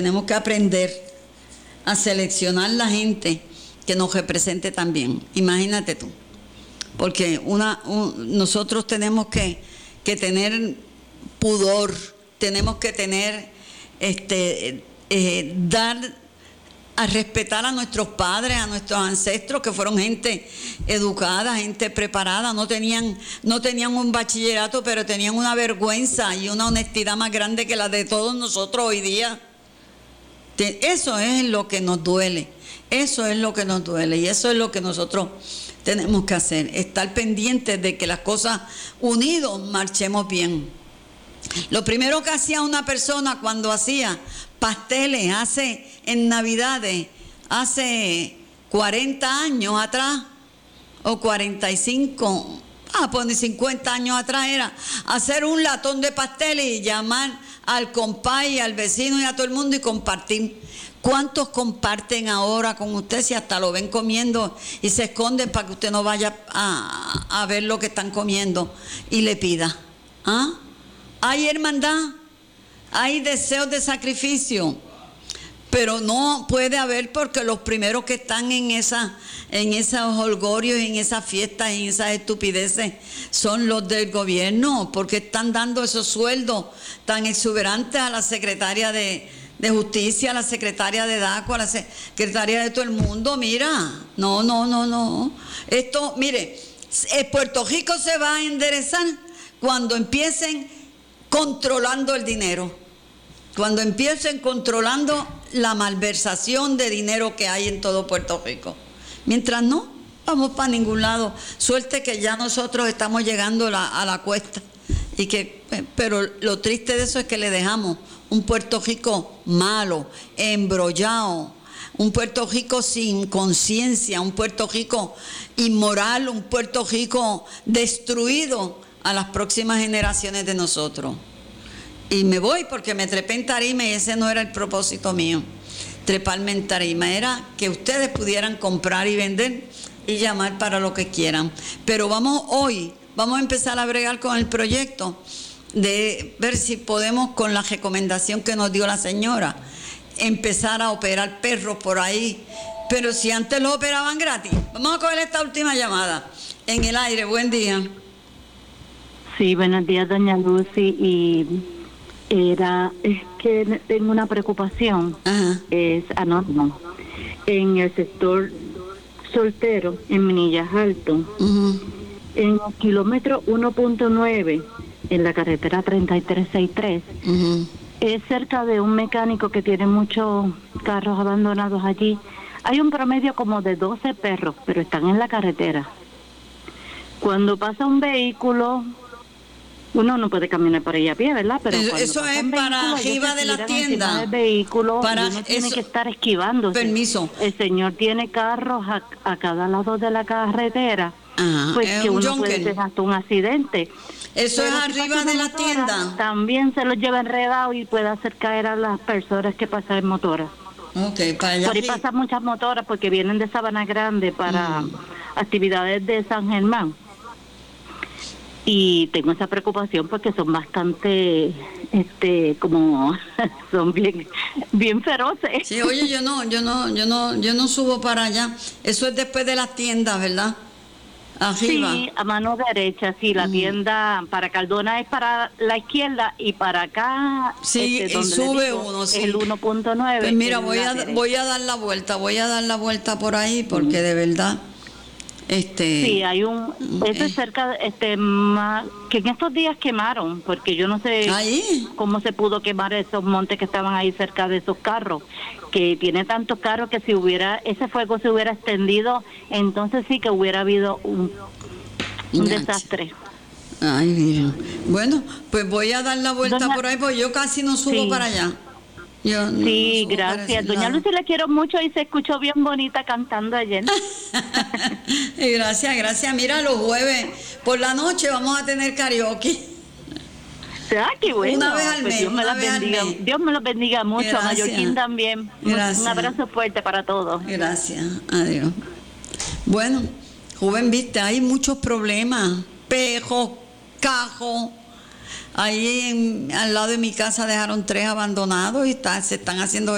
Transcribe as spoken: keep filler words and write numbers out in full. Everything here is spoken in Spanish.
tenemos que aprender a seleccionar la gente que nos represente también. Imagínate tú. Porque una, un, nosotros tenemos que, que tener pudor, tenemos que tener, este, eh, dar a respetar a nuestros padres, a nuestros ancestros, que fueron gente educada, gente preparada, no tenían, no tenían un bachillerato, pero tenían una vergüenza y una honestidad más grande que la de todos nosotros hoy día. Eso es lo que nos duele, eso es lo que nos duele y eso es lo que nosotros tenemos que hacer, estar pendientes de que las cosas unidos marchemos bien. Lo primero que hacía una persona cuando hacía pasteles hace en Navidades, hace cuarenta años atrás, o cuarenta y cinco, ah, pues ni cincuenta años atrás, era hacer un latón de pasteles y llamar al compay, al vecino y a todo el mundo y compartir. ¿Cuántos comparten ahora con usted si hasta lo ven comiendo y se esconden para que usted no vaya a, a ver lo que están comiendo y le pida? ¿Ah? Hay hermandad, hay deseos de sacrificio, pero no puede haber, porque los primeros que están en esa, en esos holgorios, en esas fiestas, en esas estupideces, son los del gobierno, porque están dando esos sueldos tan exuberantes a la secretaria de, de Justicia, a la secretaria de DACO, a la secretaria de todo el mundo. Mira, no, no, no, no. Esto, mire, Puerto Rico se va a enderezar cuando empiecen controlando el dinero, cuando empiecen controlando la malversación de dinero que hay en todo Puerto Rico. Mientras no, vamos para ningún lado. Suerte que ya nosotros estamos llegando la, a la cuesta, y que, pero lo triste de eso es que le dejamos un Puerto Rico malo, embrollado, un Puerto Rico sin conciencia, un Puerto Rico inmoral, un Puerto Rico destruido a las próximas generaciones de nosotros. Y me voy porque me trepé en tarima y ese no era el propósito mío, treparme en tarima, era que ustedes pudieran comprar y vender y llamar para lo que quieran. Pero vamos hoy, vamos a empezar a bregar con el proyecto de ver si podemos, con la recomendación que nos dio la señora, empezar a operar perros por ahí. Pero si antes los operaban gratis. Vamos a coger esta última llamada en el aire. Buen día. Sí, buenos días, doña Lucy, y era, es que tengo una preocupación. Ajá. Es anónimo. En el sector soltero, en Minillas Alto, uh-huh. en el kilómetro uno punto nueve, en la carretera treinta y tres sesenta y tres, uh-huh. es cerca de un mecánico que tiene muchos carros abandonados allí. Hay un promedio como de doce perros, pero están en la carretera. Cuando pasa un vehículo, uno no puede caminar por ella a pie, ¿verdad? Pero eso, eso es vehículo, para arriba de la tienda. El vehículo, para uno tiene eso, que estar esquivándose. Permiso. El señor tiene carros a, a cada lado de la carretera. Ajá, pues que uno junker. Puede tener hasta un accidente. Eso pero es si arriba de la motora, tienda. También se los lleva enredado y puede hacer caer a las personas que pasan en motoras. Okay, para allá. Por ahí pasan muchas motoras porque vienen de Sabana Grande para mm. actividades de San Germán. Y tengo esa preocupación porque son bastante, este, como, son bien, bien feroces. Sí, oye, yo no, yo no, yo no, yo no subo para allá. Eso es después de las tiendas, ¿verdad? Arriba. Sí, a mano derecha, sí, la uh-huh. tienda para Cardona es para la izquierda y para acá, sí, este, donde y sube digo, uno, sí. el uno punto nueve. Pues mira, voy a, voy a dar la vuelta, voy a dar la vuelta por ahí porque uh-huh. de verdad. Este, sí, hay un, eso es cerca, este, más, que en estos días quemaron, porque yo no sé ¿ahí? Cómo se pudo quemar esos montes que estaban ahí cerca de esos carros, que tiene tantos carros que si hubiera, ese fuego se hubiera extendido, entonces sí que hubiera habido un, un desastre. Ay, Dios. Bueno, pues voy a dar la vuelta Doña, por ahí, porque yo casi no subo sí. para allá. Yo no, sí, no gracias. Doña Lucy, le quiero mucho y se escuchó bien bonita cantando ayer. Gracias, gracias. Mira, los jueves por la noche vamos a tener karaoke. Ah, qué bueno. Una vez al mes. Pues Dios me los bendiga. Dios me los bendiga mucho. Gracias. A Mallorquín también. Gracias. Un abrazo fuerte para todos. Gracias. Adiós. Bueno, joven, viste, hay muchos problemas. Pejos, cajos. Ahí en, al lado de mi casa dejaron tres abandonados y está, se están haciendo